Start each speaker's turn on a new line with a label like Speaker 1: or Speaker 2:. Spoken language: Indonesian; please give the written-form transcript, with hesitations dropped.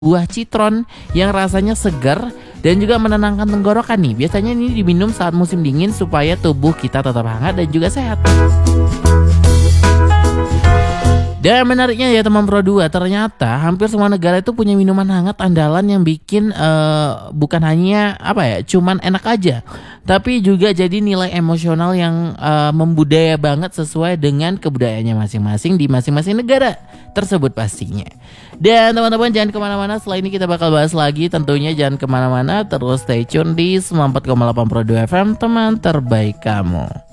Speaker 1: buah citron yang rasanya segar dan juga menenangkan tenggorokan nih. Biasanya ini diminum saat musim dingin supaya tubuh kita tetap hangat dan juga sehat. Dan menariknya ya teman Pro 2, ternyata hampir semua negara itu punya minuman hangat andalan yang bikin bukan hanya cuman enak aja, tapi juga jadi nilai emosional yang membudaya banget sesuai dengan kebudayaannya masing-masing di masing-masing negara tersebut pastinya. Dan teman-teman jangan kemana-mana, setelah ini kita bakal bahas lagi, tentunya jangan kemana-mana, terus stay tune di 94,8 Pro 2 FM, teman terbaik kamu.